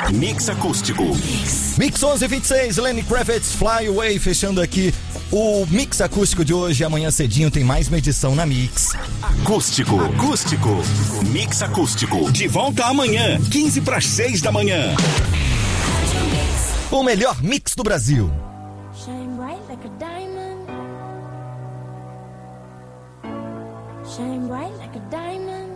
Mix Acústico. Mix 11:26, Lenny Kravitz, Fly Away, fechando aqui o Mix Acústico de hoje. Amanhã cedinho tem mais uma edição na Mix. Acústico. Mix Acústico. De volta amanhã, 15:06 da manhã. O melhor mix do Brasil. Shine bright like a diamond. Shine bright like a diamond.